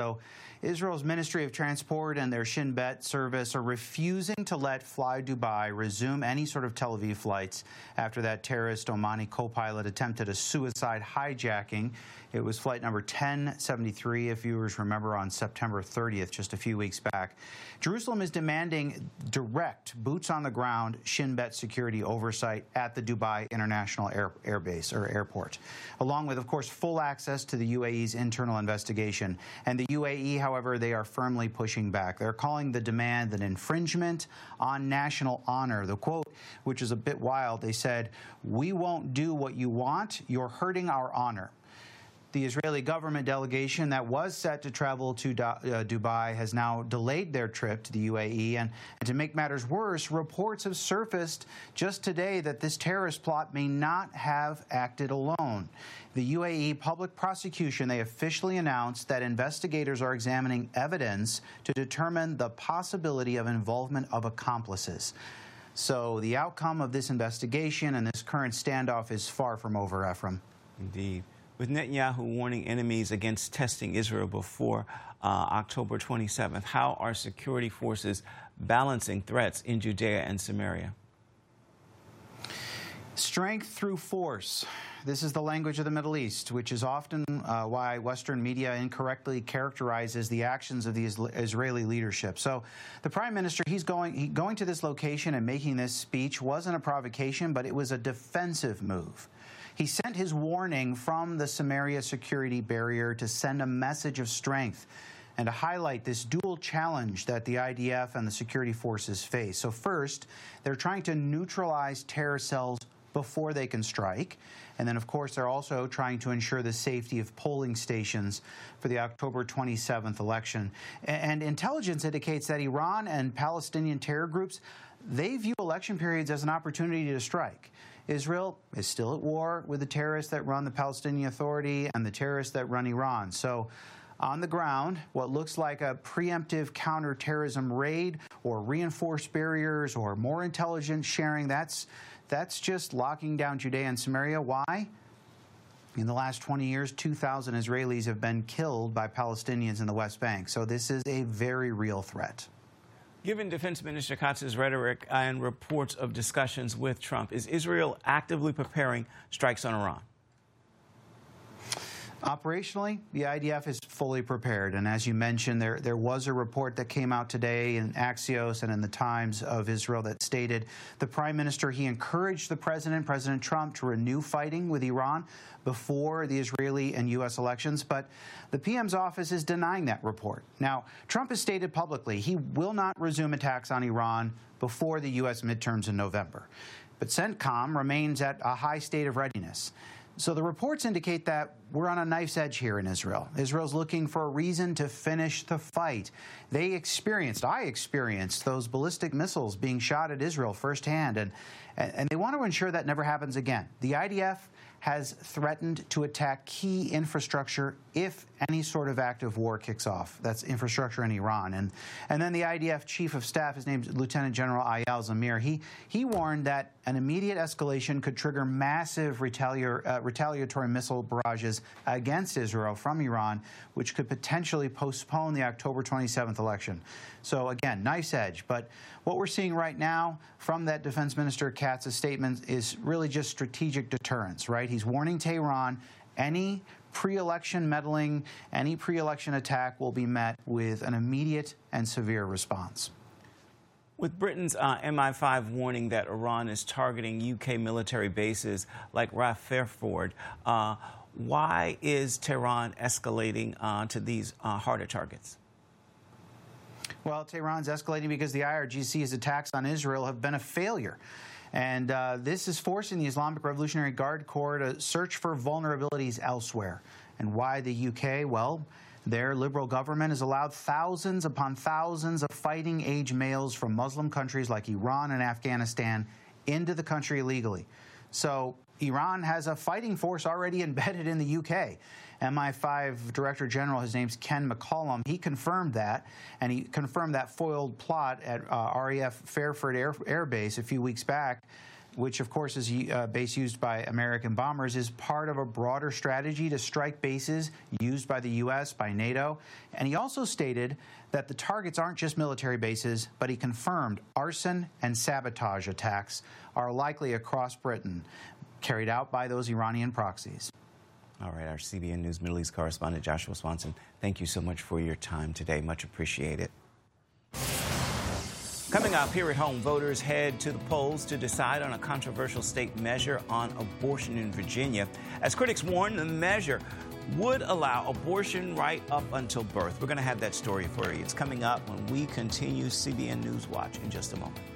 So Israel's Ministry of Transport and their Shin Bet service are refusing to let Fly Dubai resume any sort of Tel Aviv flights after that terrorist Omani co-pilot attempted a suicide hijacking. It was flight number 1073, if viewers remember, on September 30th, just a few weeks back. Jerusalem is demanding direct, boots-on-the-ground Shin Bet security oversight at the Dubai International Airbase or airport, along with, of course, full access to the UAE's internal investigation. And the UAE, however, they are firmly pushing back. They're calling the demand an infringement on national honor. The quote, which is a bit wild, they said, "We won't do what you want. You're hurting our honor." The Israeli government delegation that was set to travel to Dubai has now delayed their trip to the UAE. And to make matters worse, reports have surfaced just today that this terrorist plot may not have acted alone. The UAE public prosecution, they officially announced that investigators are examining evidence to determine the possibility of involvement of accomplices. So the outcome of this investigation and this current standoff is far from over, Ephraim. Indeed. With Netanyahu warning enemies against testing Israel before October 27th, how are security forces balancing threats in Judea and Samaria? Strength through force. This is the language of the Middle East, which is often why Western media incorrectly characterizes the actions of the Israeli leadership. So the prime minister, he's going to this location and making this speech wasn't a provocation, but it was a defensive move. He sent his warning from the Samaria security barrier to send a message of strength and to highlight this dual challenge that the IDF and the security forces face. So first, they're trying to neutralize terror cells before they can strike. And then, of course, they're also trying to ensure the safety of polling stations for the October 27th election. And intelligence indicates that Iran and Palestinian terror groups, they view election periods as an opportunity to strike. Israel is still at war with the terrorists that run the Palestinian Authority and the terrorists that run Iran. So on the ground, what looks like a preemptive counterterrorism raid or reinforced barriers or more intelligence sharing, that's just locking down Judea and Samaria. Why? In the last 20 years, 2,000 Israelis have been killed by Palestinians in the West Bank. So this is a very real threat. Given Defense Minister Katz's rhetoric and reports of discussions with Trump, is Israel actively preparing strikes on Iran? Operationally, the IDF is fully prepared. And as you mentioned, there was a report that came out today in Axios and in the Times of Israel that stated the prime minister, he encouraged the President Trump, to renew fighting with Iran before the Israeli and U.S. elections. But the PM's office is denying that report. Now, Trump has stated publicly he will not resume attacks on Iran before the U.S. midterms in November. But CENTCOM remains at a high state of readiness. So the reports indicate that we're on a knife's edge here in Israel. Israel's looking for a reason to finish the fight. I experienced those ballistic missiles being shot at Israel firsthand, and they want to ensure that never happens again. The IDF has threatened to attack key infrastructure if any sort of active war kicks off. That's infrastructure in Iran. And then the IDF chief of staff, his name's Lieutenant General Eyal Zamir, he warned that an immediate escalation could trigger massive retaliatory missile barrages against Israel from Iran, which could potentially postpone the October 27th election. So again, nice edge. But what we're seeing right now from that Defense Minister Katz's statement is really just strategic deterrence, right? He's warning Tehran any pre-election meddling, any pre-election attack will be met with an immediate and severe response. With Britain's MI5 warning that Iran is targeting UK military bases like Raf Fairford, why is Tehran escalating to these harder targets? Well, Tehran's escalating because the IRGC's attacks on Israel have been a failure. And this is forcing the Islamic Revolutionary Guard Corps to search for vulnerabilities elsewhere. And why the UK? Well, their liberal government has allowed thousands upon thousands of fighting-age males from Muslim countries like Iran and Afghanistan into the country illegally. So Iran has a fighting force already embedded in the UK. MI5 Director General, his name's Ken McCollum, he confirmed that, and he confirmed that foiled plot at RAF Fairford Air Base a few weeks back. which of course is a base used by American bombers, is part of a broader strategy to strike bases used by the U.S., by NATO. And he also stated that the targets aren't just military bases, but he confirmed arson and sabotage attacks are likely across Britain, carried out by those Iranian proxies. All right, our CBN News Middle East correspondent Joshua Swanson, thank you so much for your time today. Much appreciated. Coming up here at home, voters head to the polls to decide on a controversial state measure on abortion in Virginia. As critics warn, the measure would allow abortion right up until birth. We're going to have that story for you. It's coming up when we continue CBN News Watch in just a moment.